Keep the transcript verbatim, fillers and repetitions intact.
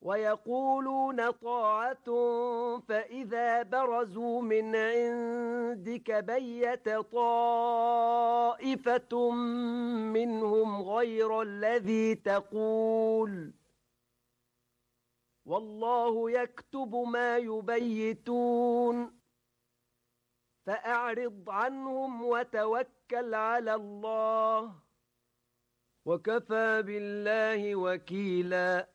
ويقولون طاعة فإذا برزوا من عندك بيت طائفة منهم غير الذي تقول والله يكتب ما يبيتون فأعرض عنهم وتوكل على الله وكفى بالله وكيلاً.